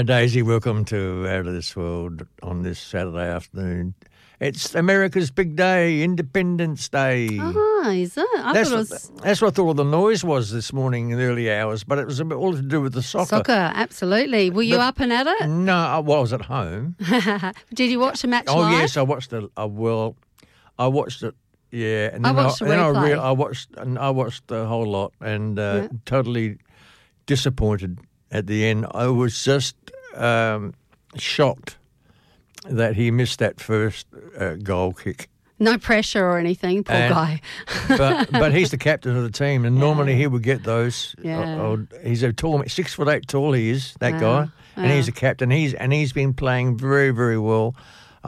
Daisy, welcome to Out of This World on this Saturday afternoon. It's America's big day, Independence Day. Ah, is it? That's what I thought all the noise was this morning in the early hours, but it was all to do with the soccer. Soccer, absolutely. Were you up and at it? No, I was at home. Did you watch the match live? Oh, yes, I watched it. I watched it, yeah. And I watched the replay. I watched the whole lot and totally disappointed at the end. I was just shocked that he missed that first goal kick. No pressure or anything, poor guy. but he's the captain of the team, and normally he would get those. Yeah. He's a tall, 6'8" tall. He is that guy, and he's a captain. He's been playing very, very well.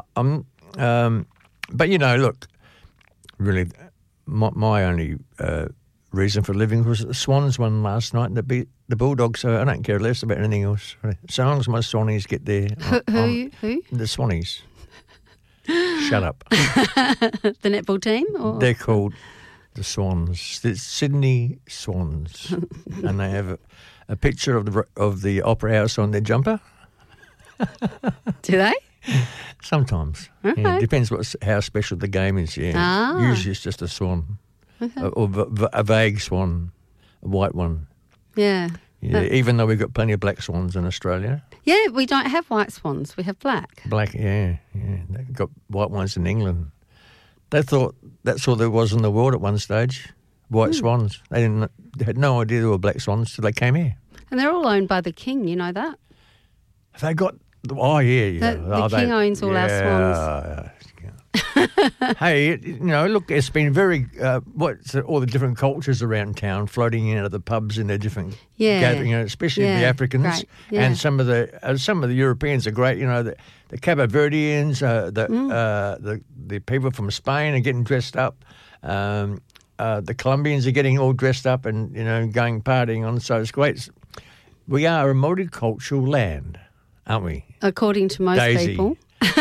But you know, look, really, my only reason for living was that the Swans won last night and they beat the Bulldogs, so I don't care less about anything else. So long as my Swannies get there. Who? The Swannies. Shut up. The netball team? Or? They're called the Swans. The Sydney Swans. And they have a picture of the Opera House on their jumper. Do they? Sometimes. Okay. Yeah, depends how special the game is, yeah. Ah. Usually it's just a swan. Okay. Or a vague swan, a white one. Yeah. Even though we've got plenty of black swans in Australia. Yeah, we don't have white swans. We have black. Black, yeah. They've got white ones in England. They thought that's all there was in the world at one stage, white swans. They had no idea there were black swans till they came here. And they're all owned by the king, you know that? Have they got... Oh, yeah. The king owns all our swans. Hey, you know, look, it's been very, all the different cultures around town floating in at the pubs in their different gatherings, especially the Africans. And some of the Europeans are great, you know, the Cabo Verdeans, the people from Spain are getting dressed up. The Colombians are getting all dressed up and, you know, going partying on, so it's great. We are a multicultural land, aren't we? According to most people.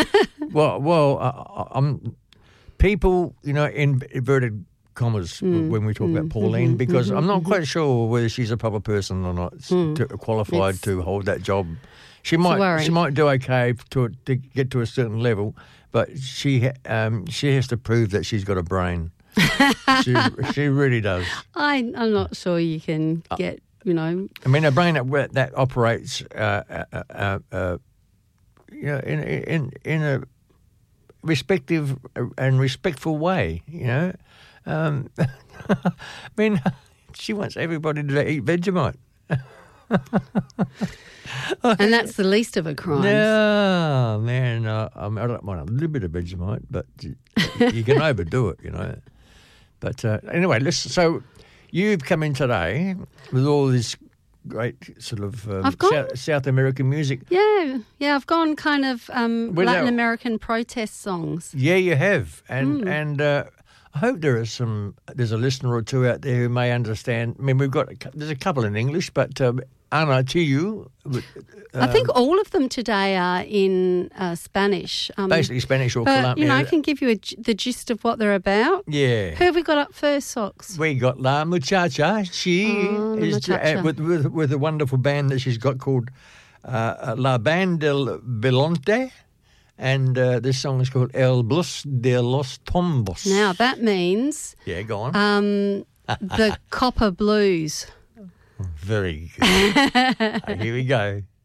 People, you know, in inverted commas when we talk about Pauline, because I'm not quite sure whether she's a proper person or not, qualified to hold that job. She might do okay to get to a certain level, but she has to prove that she's got a brain. she really does. I'm not sure you can get, you know. I mean, a brain that operates, you know, in a respective and respectful way, you know. I mean, she wants everybody to eat Vegemite. And that's the least of her crimes. No, man, I don't mind a little bit of Vegemite, but you can overdo it, you know. But anyway, so you've come in today with all this great sort of South American music. Yeah, I've gone kind of Latin American protest songs. Yeah, you have, and I hope there's a listener or two out there who may understand. I mean, there's a couple in English, but Ana, to you, I think all of them today are in Spanish. Basically Spanish or Colombian. Colombian. You know, I can give you the gist of what they're about. Yeah. Who have we got up first, Socks? We got La Muchacha. She is with a wonderful band that she's got called La Band del Belonte. And this song is called El Blues de los Tombos. Now, that means... Yeah, go on. The Copper Blues. Very good. Here we go.